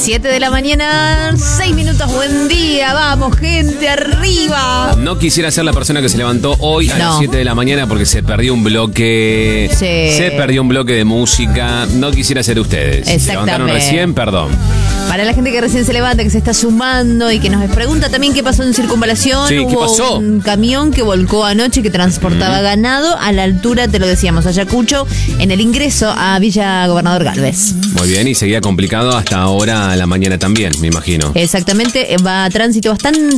7 de la mañana, 6 minutos, buen día, vamos gente, arriba. No quisiera ser la persona que se levantó hoy a las 7 de la mañana porque se perdió un bloque. Sí. Se perdió un bloque de música. No quisiera ser ustedes. Exactamente. Se levantaron recién, perdón. Para la gente que recién se levanta, que se está sumando y que nos pregunta también qué pasó en Circunvalación. Sí, ¿qué pasó? Un camión que volcó anoche que transportaba ganado a la altura, te lo decíamos, Ayacucho, en el ingreso a Villa Gobernador Gálvez. Muy bien, y seguía complicado hasta ahora a la mañana también, me imagino. Exactamente, va a tránsito bastante